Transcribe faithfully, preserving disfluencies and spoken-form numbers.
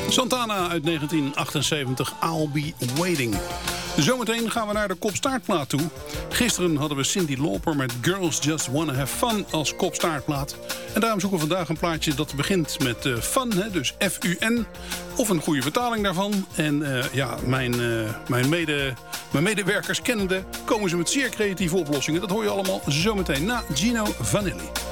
Santana uit negentien achtenzeventig, I'll Be Waiting. Zometeen gaan we naar de kopstaartplaat toe. Gisteren hadden we Cyndi Lauper met Girls Just Wanna Have Fun als kopstaartplaat. En daarom zoeken we vandaag een plaatje dat begint met uh, fun, hè, dus F U N. Of een goede vertaling daarvan. En uh, ja, mijn, uh, mijn, mede, mijn medewerkers kennende komen ze met zeer creatieve oplossingen. Dat hoor je allemaal zometeen na Gino Vanelli.